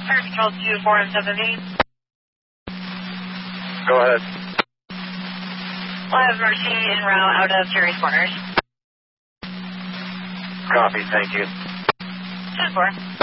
Air Control 2478. Go ahead. We'll have Mercy en route out of Terry's Corners. Copy, thank you. 10-4.